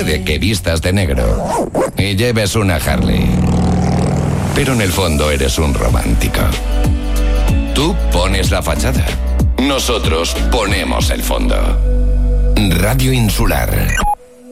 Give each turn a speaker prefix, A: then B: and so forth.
A: puede que vistas de negro y lleves una Harley, pero en el fondo eres un romántico. Tú pones la fachada, nosotros ponemos el fondo. Radio Insular.